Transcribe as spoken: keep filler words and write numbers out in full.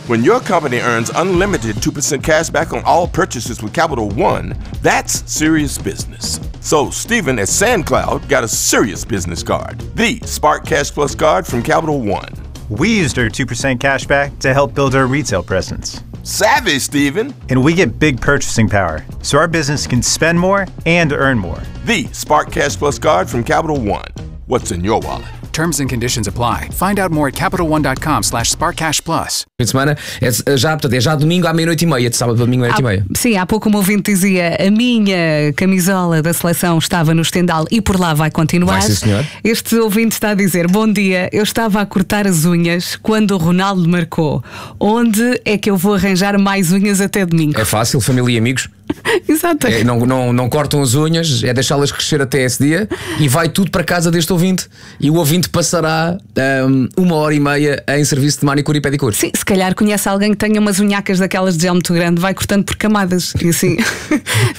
When your company earns unlimited two percent cash back on all purchases with Capital One, that's serious business. So Stephen at SandCloud got a serious business card, the Spark Cash Plus card from Capital One. We used our two percent cash back to help build our retail presence. Savvy, Stephen. And we get big purchasing power, so our business can spend more and earn more. The Spark Cash Plus card from Capital One. What's in your wallet? Terms and conditions apply. Find out more at CapitalOne.com slash SparkCashPlus. Fim de semana é já, portanto, é já domingo à meia-noite e meia, de sábado para domingo à meia-noite e meia. Sim, há pouco um ouvinte dizia: a minha camisola da seleção estava no estendal e por lá vai continuar. Vai, sim, senhor. Este ouvinte está a dizer: bom dia, eu estava a cortar as unhas quando o Ronaldo marcou. Onde é que eu vou arranjar mais unhas até domingo? É fácil, família e amigos. Exato. É, não, não, não cortam as unhas, é deixá-las crescer até esse dia e vai tudo para casa deste ouvinte. E o ouvinte passará um, uma hora e meia em serviço de manicure e pedicure. Sim, se calhar conhece alguém que tenha umas unhacas daquelas de gel muito grande, vai cortando por camadas e assim